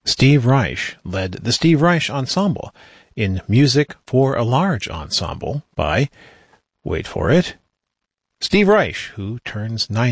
Steve Reich led the Steve Reich Ensemble in Music for a Large Ensemble by, wait for it, Steve Reich, who turns 90